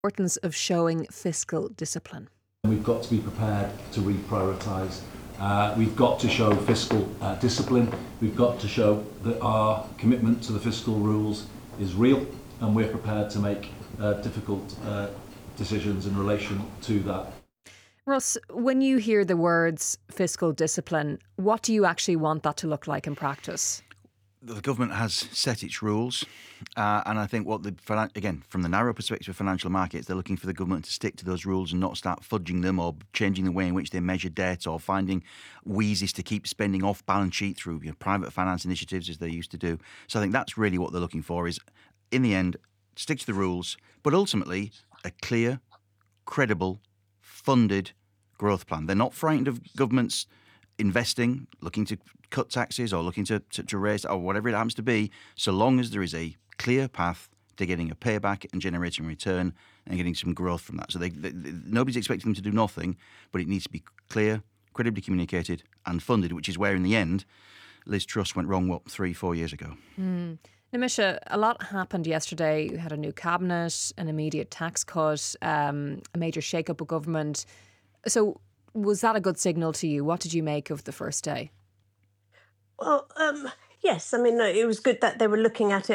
Importance of showing fiscal discipline. We've got to be prepared to reprioritise. We've got to show fiscal discipline. We've got to show that our commitment to the fiscal rules is real, and we're prepared to make difficult decisions in relation to that. Russ, when you hear the words fiscal discipline, what do you actually want that to look like in practice? The government has set its rules, and I think again, from the narrow perspective of financial markets, they're looking for the government to stick to those rules and not start fudging them or changing the way in which they measure debt or finding wheezes to keep spending off balance sheet through private finance initiatives as they used to do. So I think that's really what they're looking for is, in the end, stick to the rules, but ultimately a clear, credible, funded growth plan. They're not frightened of governments investing, looking to cut taxes or looking to raise or whatever it happens to be, so long as there is a clear path to getting a payback and generating a return and getting some growth from that. So nobody's expecting them to do nothing, but it needs to be clear, credibly communicated and funded, which is where in the end Liz Truss went wrong, 3-4 years ago. Nimisha, a lot happened yesterday. We had a new cabinet, an immediate tax cut, a major shake-up of government. So was that a good signal to you? What did you make of the first day? Well, yes. I mean, it was good that they were looking at it.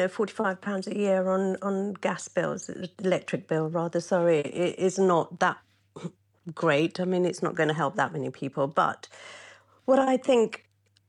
£45 a year on gas bills, electric bill rather. Sorry, it is not that great. I mean, it's not going to help that many people. But what I think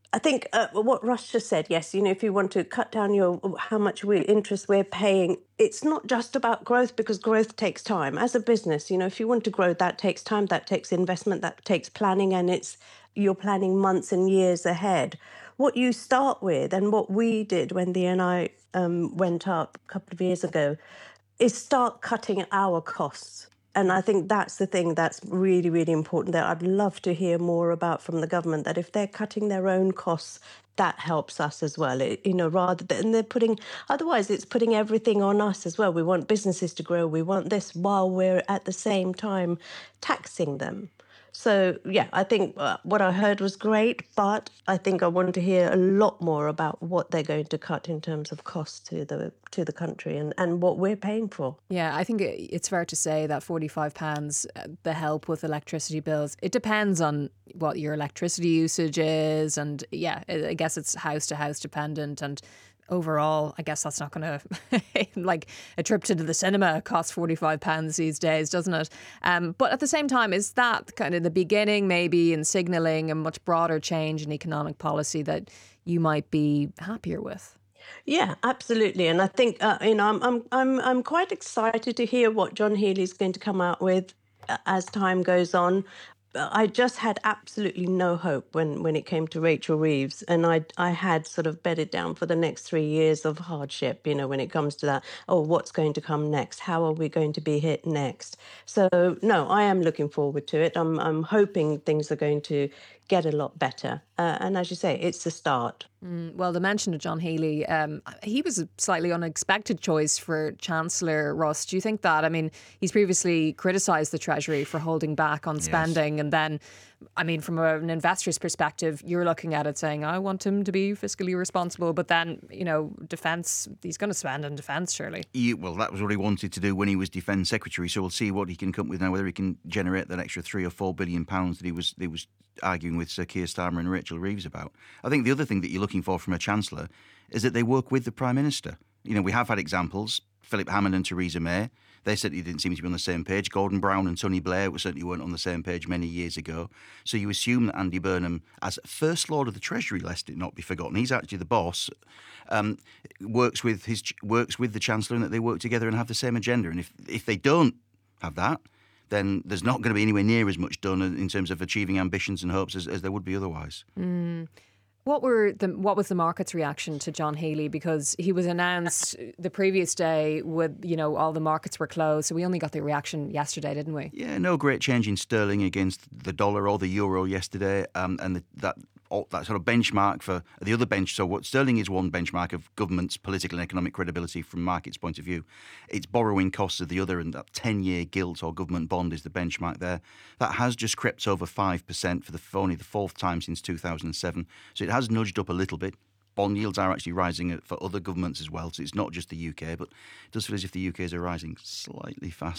what Russ just said, yes, if you want to cut down how much interest we're paying, it's not just about growth, because growth takes time. As a business, if you want to grow, that takes time, that takes investment, that takes planning, and you're planning months and years ahead. What you start with, and what we did when the NI went up a couple of years ago, is start cutting our costs. And I think that's the thing that's really, really important that I'd love to hear more about from the government, that if they're cutting their own costs, that helps us as well, rather than otherwise it's putting everything on us as well. We want businesses to grow. We want this while we're at the same time taxing them. So, yeah, I think what I heard was great, but I think I want to hear a lot more about what they're going to cut in terms of costs to the country and what we're paying for. Yeah, I think it's fair to say that £45, the help with electricity bills, it depends on what your electricity usage is. And yeah, I guess it's house to house dependent. And overall, I guess that's not going to, like a trip to the cinema costs £45 these days, doesn't it? But at the same time, is that kind of the beginning maybe in signalling a much broader change in economic policy that you might be happier with? Yeah, absolutely. And I think, I'm quite excited to hear what John Healey's going to come out with as time goes on. I just had absolutely no hope when it came to Rachel Reeves, and I had sort of bedded down for the next 3 years of hardship, when it comes to that. Oh, what's going to come next? How are we going to be hit next? So, no, I am looking forward to it. I'm hoping things are going to get a lot better. And as you say, it's the start. Well, the mention of John Healey, he was a slightly unexpected choice for Chancellor. Russ, do you think that? I mean, he's previously criticised the Treasury for holding back on spending. Yes. And then, I mean, from an investor's perspective, you're looking at it saying, I want him to be fiscally responsible. But then, defence, he's going to spend on defence, surely. Well, that was what he wanted to do when he was Defence Secretary. So we'll see what he can come up with now, whether he can generate that extra £3 or £4 billion that he was arguing with Sir Keir Starmer and Rachel Reeves about. I think the other thing that you're looking for from a Chancellor is that they work with the Prime Minister. We have had examples, Philip Hammond and Theresa May. They certainly didn't seem to be on the same page. Gordon Brown and Tony Blair certainly weren't on the same page many years ago. So you assume that Andy Burnham, as First Lord of the Treasury, lest it not be forgotten, he's actually the boss, works with the Chancellor, and that they work together and have the same agenda. And if they don't have that, then there's not going to be anywhere near as much done in terms of achieving ambitions and hopes as there would be otherwise. What was the market's reaction to John Healey? Because he was announced the previous day with, all the markets were closed. So we only got the reaction yesterday, didn't we? Yeah, no great change in sterling against the dollar or the euro yesterday. And that sort of benchmark for the other bench. So what sterling is one benchmark of government's political and economic credibility from markets' point of view. Its borrowing costs are the other, and that 10-year gilt or government bond is the benchmark there. That has just crept over 5% for only the fourth time since 2007. So it has nudged up a little bit. bond yields are actually rising for other governments as well. So it's not just the UK, but it does feel as if the UK's are rising slightly faster.